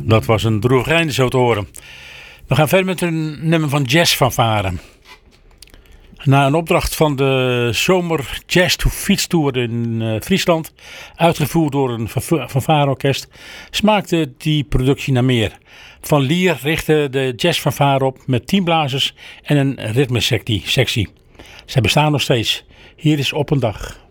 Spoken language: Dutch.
Dat was een droevig einde zo te horen. We gaan verder met een nummer van Jazzfanfare. Na een opdracht van de Zomer Jazz to Fiets Tour in Friesland, uitgevoerd door een fanfareorkest, smaakte die productie naar meer. Van Lier richtte de jazzfanfare op met 10 blazers en een ritmesectie. Zij bestaan nog steeds. Hier is Op een Dag.